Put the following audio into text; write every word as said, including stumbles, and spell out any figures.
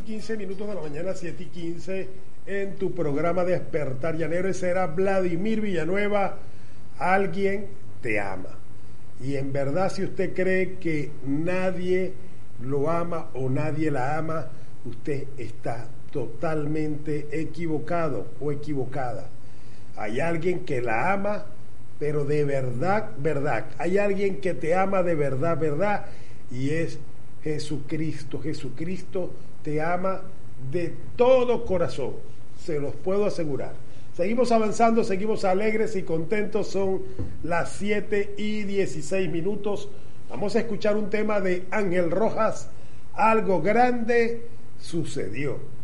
quince minutos de la mañana, siete y quince, en tu programa Despertar Llanero. Ese era Vladimir Villanueva, Alguien te ama. Y en verdad, si usted cree que nadie lo ama o nadie la ama, usted está totalmente equivocado o equivocada. Hay alguien que la ama, pero de verdad, verdad. Hay alguien que te ama de verdad, verdad, y es Jesucristo. Jesucristo te ama de todo corazón, se los puedo asegurar. Seguimos avanzando, seguimos alegres y contentos. Son las siete y dieciséis minutos. Vamos a escuchar un tema de Ángel Rojas. Algo grande sucedió.